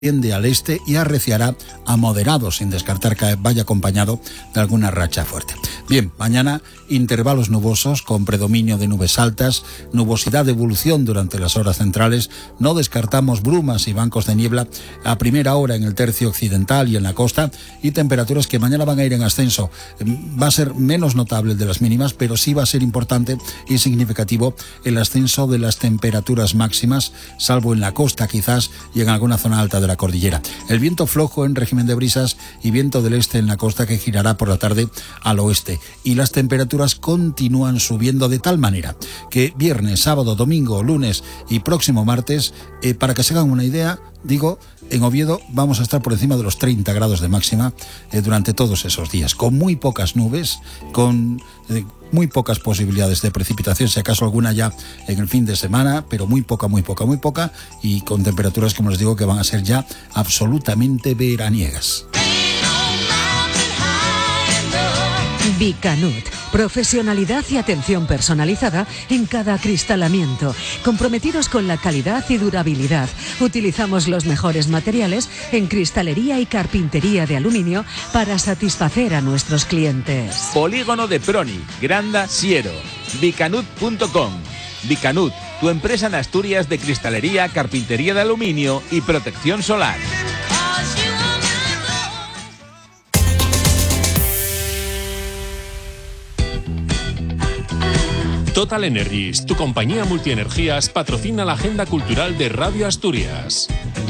tiende al este y arreciará a moderado, sin descartar que vaya acompañado de alguna racha fuerte. Bien, mañana intervalos nubosos con predominio de nubes altas, nubosidad de evolución durante las horas centrales, no descartamos brumas y bancos de niebla a primera hora en el tercio occidental y en la costa, y temperaturas que mañana van a ir en ascenso. Va a ser menos notable el de las mínimas, pero sí va a ser importante y significativo el ascenso de las temperaturas máximas, salvo en la costa quizás y en alguna zona alta de la cordillera. El viento flojo en régimen de brisas y viento del este en la costa, que girará por la tarde al oeste, y las temperaturas continúan subiendo de tal manera que viernes, sábado, domingo, lunes y próximo martes, para que se hagan una idea, digo, en Oviedo vamos a estar por encima de los 30 grados de máxima durante todos esos días, con muy pocas nubes, con muy pocas posibilidades de precipitación, si acaso alguna ya en el fin de semana, pero muy poca, y con temperaturas, como les digo, que van a ser ya absolutamente veraniegas. Bicanut, profesionalidad y atención personalizada en cada acristalamiento, comprometidos con la calidad y durabilidad. Utilizamos los mejores materiales en cristalería y carpintería de aluminio para satisfacer a nuestros clientes. Polígono de Proni, Granda, Siero. Bicanut.com. Bicanut, tu empresa en Asturias de cristalería, carpintería de aluminio y protección solar. Total Energies, tu compañía multienergías, patrocina la agenda cultural de Radio Asturias.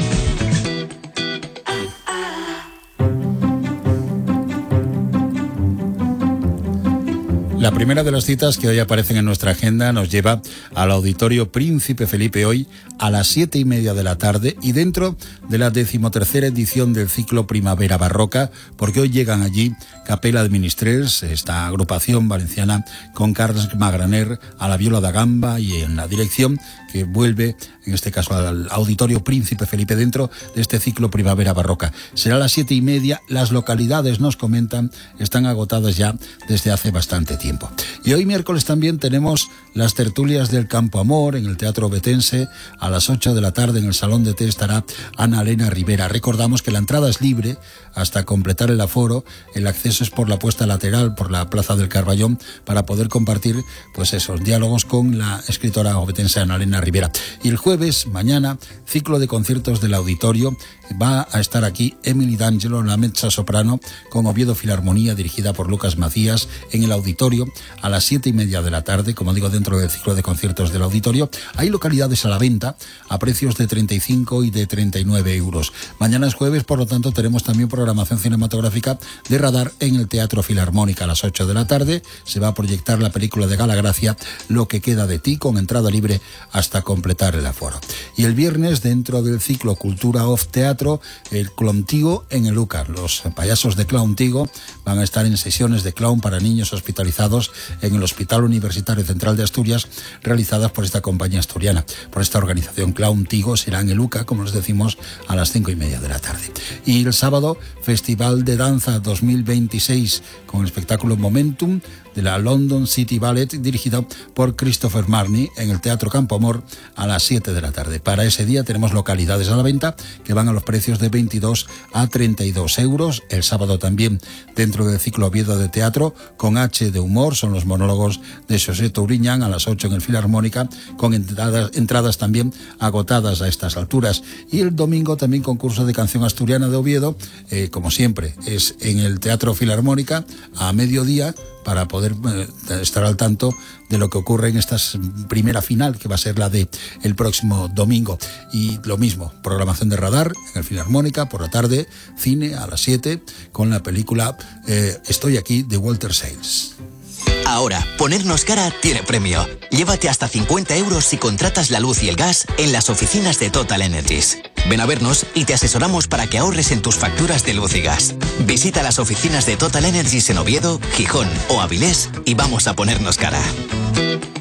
La primera de las citas que hoy aparecen en nuestra agenda nos lleva al Auditorio Príncipe Felipe hoy a las 7:30 de la tarde, y dentro de la 13ª edición del ciclo Primavera Barroca, porque hoy llegan allí Capella de Ministrels, esta agrupación valenciana con Carles Magraner a la viola da gamba y en la dirección, que vuelve en este caso al Auditorio Príncipe Felipe dentro de este ciclo Primavera Barroca. Será a las 7:30, las localidades, nos comentan, están agotadas ya desde hace bastante tiempo. Y hoy miércoles también tenemos las tertulias del Campo Amor en el Teatro Ovetense. A las 8 de la tarde en el Salón de Té estará Ana Elena Rivera. Recordamos que la entrada es libre hasta completar el aforo. El acceso es por la puesta lateral, por la Plaza del Carballón, para poder compartir pues esos diálogos con la escritora ovetense Ana Elena Rivera. Y el jueves, mañana, ciclo de conciertos del auditorio. Va a estar aquí Emily D'Angelo en la mezza soprano con Oviedo Filarmonía, dirigida por Lucas Macías, en el auditorio a las 7:30 de la tarde, como digo, dentro del ciclo de conciertos del auditorio. Hay localidades a la venta a precios de 35 y de 39 euros. Mañana es jueves, por lo tanto tenemos también programación cinematográfica de Radar en el Teatro Filarmónica a las 8 de la tarde. Se va a proyectar la película de Gala Gracia, Lo que queda de ti, con entrada libre hasta completar el aforo. Y el viernes, dentro del ciclo Cultura Off Teatro, el Clown Tigo en el UCAR. Los payasos de Clown Tigo van a estar en sesiones de clown para niños hospitalizados en el Hospital Universitario Central de Asturias, realizadas por esta compañía asturiana, por esta organización. Clown Tigo será en el UCA, como les decimos, a las 5:30 de la tarde. Y el sábado, Festival de Danza 2026 con el espectáculo Momentum de la London City Ballet, dirigido por Christopher Marney, en el Teatro Campo Amor a las 7 de la tarde. Para ese día tenemos localidades a la venta que van a los precios de 22 a 32 euros. El sábado también, dentro del ciclo Oviedo de Teatro, con H de humor, son los monólogos de José Touriñán a las 8 en el Filarmónica, con entradas también agotadas a estas alturas. Y el domingo también concurso de canción asturiana de Oviedo, como siempre, es en el Teatro Filarmónica a mediodía, para poder estar al tanto de lo que ocurre en esta primera final, que va a ser la de el próximo domingo. Y lo mismo, programación de Radar en el Filarmónica por la tarde, cine a las 7 con la película Estoy aquí, de Walter Sales. Ahora, ponernos cara tiene premio. Llévate hasta 50 euros si contratas la luz y el gas en las oficinas de Total Energies. Ven a vernos y te asesoramos para que ahorres en tus facturas de luz y gas. Visita las oficinas de Total Energies en Oviedo, Gijón o Avilés y vamos a ponernos cara.